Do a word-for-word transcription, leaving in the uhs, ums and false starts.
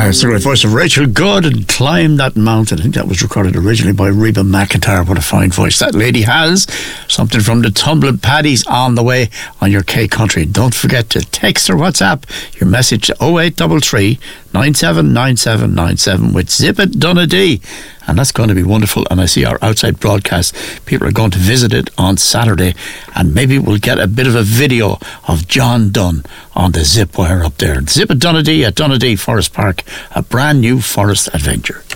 it's the great voice of Rachel Good and Climb That Mountain. I think that was recorded originally by Reba McEntire. What a fine voice that lady has. Something from the Tumbling Paddies on the way on your K Country. Don't forget to text or WhatsApp your message to oh eight three three, nine seven nine seven nine seven with Zip It Donnadee. And that's going to be wonderful. And I see our outside broadcast, people are going to visit it on Saturday, and maybe we'll get a bit of a video of John Dunn on the zip wire up there. Zip It Donnadee at Donnadee Forest Park, a brand new forest adventure.